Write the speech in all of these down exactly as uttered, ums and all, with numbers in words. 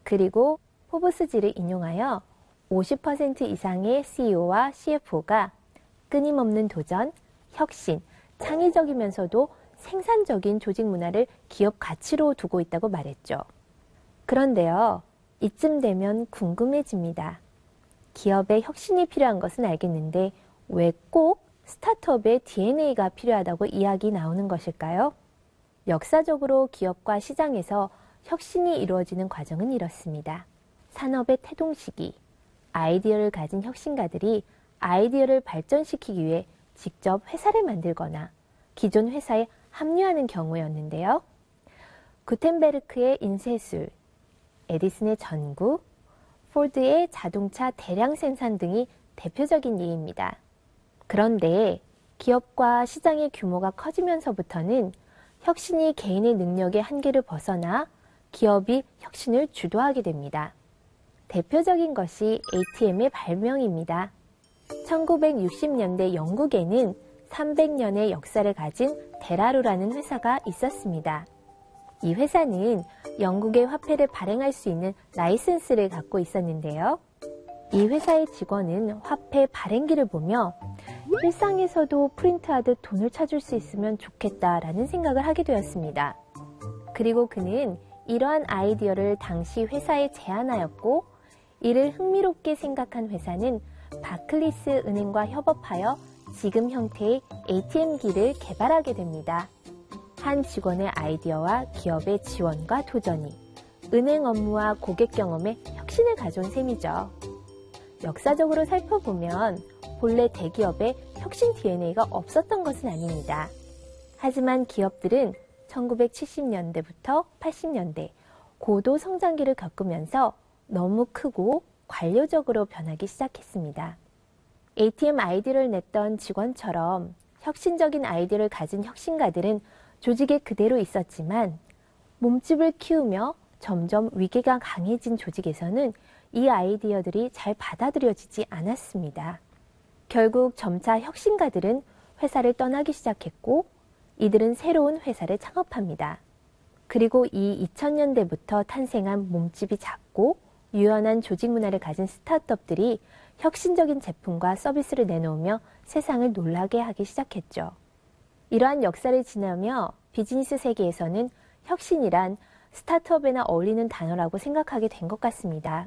그리고 포브스지를 인용하여 오십 퍼센트 이상의 씨이오와 씨에프오가 끊임없는 도전, 혁신, 창의적이면서도 생산적인 조직 문화를 기업 가치로 두고 있다고 말했죠. 그런데요, 이쯤 되면 궁금해집니다. 기업에 혁신이 필요한 것은 알겠는데 왜 꼭 스타트업의 디엔에이가 필요하다고 이야기 나오는 것일까요? 역사적으로 기업과 시장에서 혁신이 이루어지는 과정은 이렇습니다. 산업의 태동 시기, 아이디어를 가진 혁신가들이 아이디어를 발전시키기 위해 직접 회사를 만들거나 기존 회사에 합류하는 경우였는데요. 구텐베르크의 인쇄술, 에디슨의 전구, 포드의 자동차 대량 생산 등이 대표적인 예입니다. 그런데 기업과 시장의 규모가 커지면서부터는 혁신이 개인의 능력의 한계를 벗어나 기업이 혁신을 주도하게 됩니다. 대표적인 것이 에이티엠의 발명입니다. 천구백육십 년대 영국에는 삼백 년의 역사를 가진 데라루라는 회사가 있었습니다. 이 회사는 영국의 화폐를 발행할 수 있는 라이센스를 갖고 있었는데요. 이 회사의 직원은 화폐 발행기를 보며 일상에서도 프린트하듯 돈을 찾을 수 있으면 좋겠다라는 생각을 하게 되었습니다. 그리고 그는 이러한 아이디어를 당시 회사에 제안하였고, 이를 흥미롭게 생각한 회사는 바클리스 은행과 협업하여 지금 형태의 에이티엠기를 개발하게 됩니다. 한 직원의 아이디어와 기업의 지원과 도전이 은행 업무와 고객 경험에 혁신을 가져온 셈이죠. 역사적으로 살펴보면 본래 대기업에 혁신 디엔에이가 없었던 것은 아닙니다. 하지만 기업들은 천구백칠십 년대부터 팔십 년대 고도 성장기를 겪으면서 너무 크고 관료적으로 변하기 시작했습니다. 에이티엠 아이디어를 냈던 직원처럼 혁신적인 아이디어를 가진 혁신가들은 조직에 그대로 있었지만 몸집을 키우며 점점 위계가 강해진 조직에서는 이 아이디어들이 잘 받아들여지지 않았습니다. 결국 점차 혁신가들은 회사를 떠나기 시작했고, 이들은 새로운 회사를 창업합니다. 그리고 이 이천 년대부터 탄생한 몸집이 작고 유연한 조직 문화를 가진 스타트업들이 혁신적인 제품과 서비스를 내놓으며 세상을 놀라게 하기 시작했죠. 이러한 역사를 지나며 비즈니스 세계에서는 혁신이란 스타트업에나 어울리는 단어라고 생각하게 된 것 같습니다.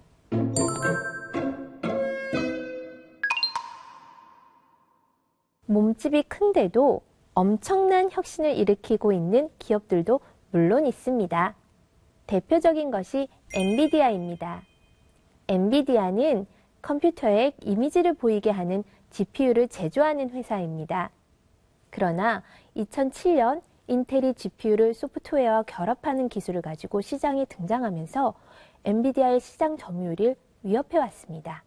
몸집이 큰데도 엄청난 혁신을 일으키고 있는 기업들도 물론 있습니다. 대표적인 것이 엔비디아입니다. 엔비디아는 컴퓨터에 이미지를 보이게 하는 지피유를 제조하는 회사입니다. 그러나 이천칠 년 인텔이 지피유를 소프트웨어와 결합하는 기술을 가지고 시장에 등장하면서 엔비디아의 시장 점유율을 위협해왔습니다.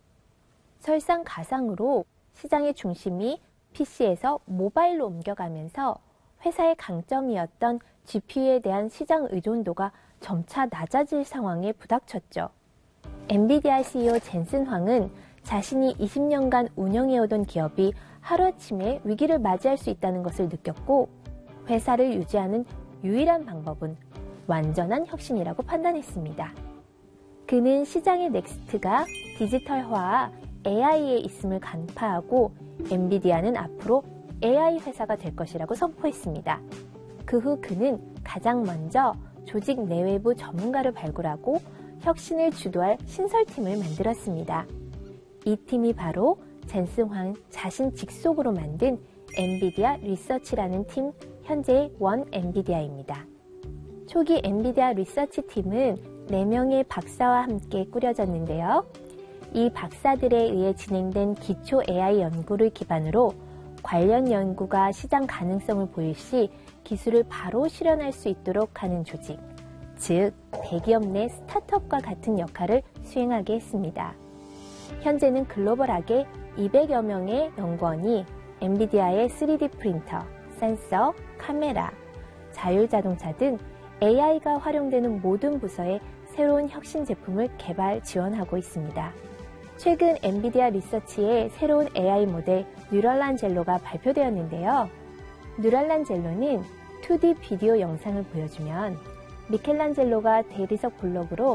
설상가상으로 시장의 중심이 피시에서 모바일로 옮겨가면서 회사의 강점이었던 지피유에 대한 시장 의존도가 점차 낮아질 상황에 부닥쳤죠. 엔비디아 씨이오 젠슨 황은 자신이 이십 년간 운영해오던 기업이 하루아침에 위기를 맞이할 수 있다는 것을 느꼈고, 회사를 유지하는 유일한 방법은 완전한 혁신이라고 판단했습니다. 그는 시장의 넥스트가 디지털화와 에이아이에 있음을 간파하고 엔비디아는 앞으로 에이아이 회사가 될 것이라고 선포했습니다. 그 후 그는 가장 먼저 조직 내외부 전문가를 발굴하고 혁신을 주도할 신설팀을 만들었습니다. 이 팀이 바로 젠슨 황 자신 직속으로 만든 엔비디아 리서치라는 팀, 현재의 원 엔비디아입니다. 초기 엔비디아 리서치 팀은 네 명의 박사와 함께 꾸려졌는데요. 이 박사들에 의해 진행된 기초 에이아이 연구를 기반으로 관련 연구가 시장 가능성을 보일 시 기술을 바로 실현할 수 있도록 하는 조직, 즉 대기업 내 스타트업과 같은 역할을 수행하게 했습니다. 현재는 글로벌하게 이백여 명의 연구원이 엔비디아의 쓰리디 프린터, 센서, 카메라, 자율자동차 등 에이아이가 활용되는 모든 부서에 새로운 혁신 제품을 개발, 지원하고 있습니다. 최근 엔비디아 리서치의 새로운 에이아이 모델 뉴럴란젤로가 발표되었는데요. 뉴럴란젤로는 투디 비디오 영상을 보여주면 미켈란젤로가 대리석 블록으로